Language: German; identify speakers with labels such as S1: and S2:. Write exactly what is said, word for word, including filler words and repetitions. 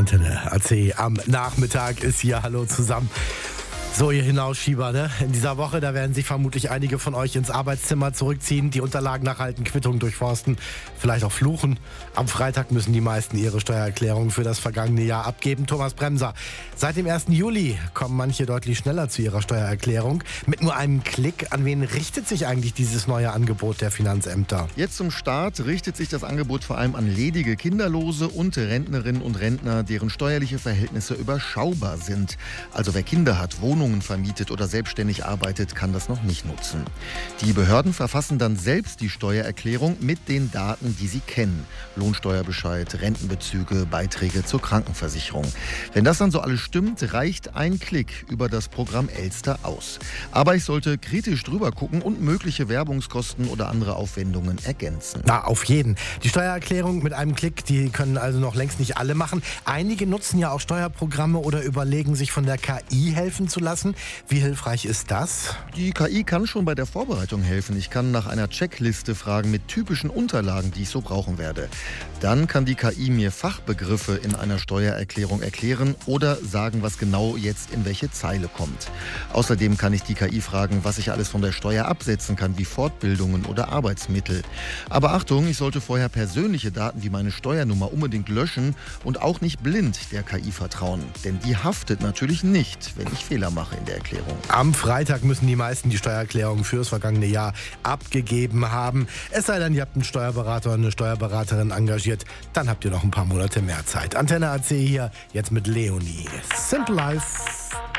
S1: Antenne A C am Nachmittag ist hier. Hallo zusammen. So, ihr Hinausschieber, ne? In dieser Woche, da werden sich vermutlich einige von euch ins Arbeitszimmer zurückziehen, die Unterlagen nachhalten, Quittungen durchforsten, vielleicht auch fluchen. Am Freitag müssen die meisten ihre Steuererklärung für das vergangene Jahr abgeben. Thomas Bremser, seit dem ersten Juli kommen manche deutlich schneller zu ihrer Steuererklärung. Mit nur einem Klick, an wen richtet sich eigentlich dieses neue Angebot der Finanzämter?
S2: Jetzt zum Start richtet sich das Angebot vor allem an ledige Kinderlose und Rentnerinnen und Rentner, deren steuerliche Verhältnisse überschaubar sind. Also wer Kinder hat, Wohnungen vermietet oder selbstständig arbeitet, kann das noch nicht nutzen. Die Behörden verfassen dann selbst die Steuererklärung mit den Daten, die sie kennen. Lohnsteuerbescheid, Rentenbezüge, Beiträge zur Krankenversicherung. Wenn das dann so alles stimmt, reicht ein Klick über das Programm Elster aus. Aber ich sollte kritisch drüber gucken und mögliche Werbungskosten oder andere Aufwendungen ergänzen.
S1: Na, auf jeden. Die Steuererklärung mit einem Klick, die können also noch längst nicht alle machen. Einige nutzen ja auch Steuerprogramme oder überlegen, sich von der K I helfen zu lassen. Wie hilfreich ist das?
S2: Die K I kann schon bei der Vorbereitung helfen. Ich kann nach einer Checkliste fragen mit typischen Unterlagen, die ich so brauchen werde. Dann kann die K I mir Fachbegriffe in einer Steuererklärung erklären oder sagen, was genau jetzt in welche Zeile kommt. Außerdem kann ich die K I fragen, was ich alles von der Steuer absetzen kann, wie Fortbildungen oder Arbeitsmittel. Aber Achtung, ich sollte vorher persönliche Daten wie meine Steuernummer unbedingt löschen und auch nicht blind der K I vertrauen. Denn die haftet natürlich nicht, wenn ich Fehler mache in der Erklärung.
S1: Am Freitag müssen die meisten die Steuererklärung für das vergangene Jahr abgegeben haben. Es sei denn, ihr habt einen Steuerberater oder eine Steuerberaterin engagiert. Dann habt ihr noch ein paar Monate mehr Zeit. Antenne A C hier, jetzt mit Leonie. Simple Life.